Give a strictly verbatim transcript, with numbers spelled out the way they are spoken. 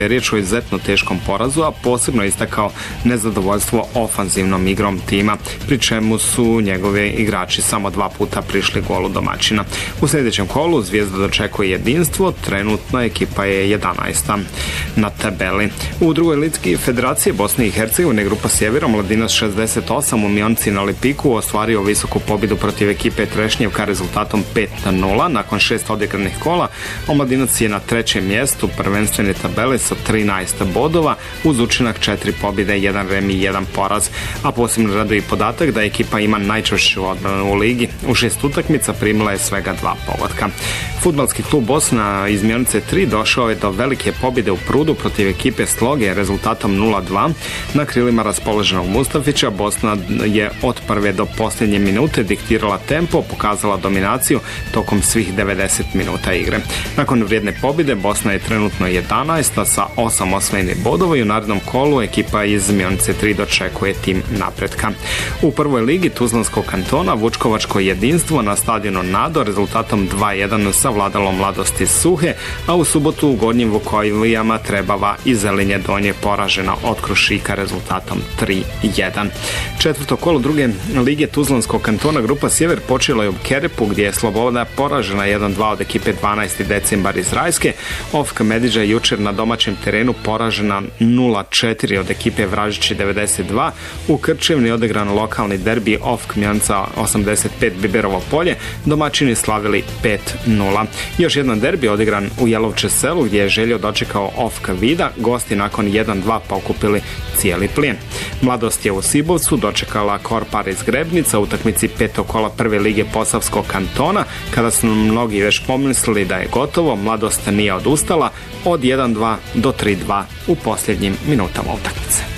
Riječ o izuzetno teškom porazu, a posebno istakao nezadovoljstvo ofanzivnom igrom tima, pri čemu su njegove igrači samo dva puta prišli golu domaćina. U sljedećem kolu Zvijezda dočekuje jedinstvo, trenutno ekipa je jedanaesta na tabeli. U drugoj ligi Federacije Bosne i Hercegovine grupa Sjever, Omladinac šezdeset osam u Mionci na Lipiku ostvario visoku pobjedu protiv ekipe Trešnjevka rezultatom pet nula. Nakon šest odigranih kola, Omladinac je na trećem mjestu prvenstvene tabele sa trinaest bodova uz učinak četiri pobjede, jedan remi i jedan poraz. A posebno raduje i podatak da ekipa ima najčvršću odbranu u ligi. U šest utakmica primila je svega dva pogotka. Fudbalski klub Bosna iz Mionice tri došao je do velike pobjede u Prudu protiv ekipe Sloge rezultatom nula dva. Na krilima raspoloženog Mustafića Bosna je od prve do posljednje minute diktirala tempo, pokazala dominaciju tokom svih devedeset minuta igre. Nakon vrijedne pobjede Bosna je trenutno jedanaesta sa osam osvojenih bodova i u narednom kolu ekipa iz Mionice tri dočekuje tim napretka. U prvoj ligi Tuzlanskog kantona Vučkovačko jedinstvo na stadionu Nado rezultatom dva jedan savladalo Mladost iz Suhe, a u subotu u Gornjim Vukovilijama Trebava i Zelinje Donje poražena od Krušika rezultatom tri jedan. Četvrto kolo druge lige Tuzlanskog kantona grupa Sjever počelo je u Kerepu gdje je Sloboda poražena jedan dva od ekipe dvanaesti decembar iz Rajske. Ofka Mediđa jučer na domaćem terenu poražena nula četiri od ekipe Vražići devedeset dva. U Krčevni odigran lokalni derbi Ofk Mionca osamdeset pet Biberovo polje, domaćini slavili pet nula. Još jedan derbi odigran u Jelovče selu gdje je Željo dočekao Ofk Vida, gosti nakon jedan dva pokupili cijeli plijen. Mladost je u Sibovcu dočekala Korpar iz Grebnica u utakmici petog kola prve lige Posavskog kantona. Kada su mnogi već pomislili da je gotovo, Mladost nije odustala od jedan dva do tri dva u posljednjim minutama utakmice.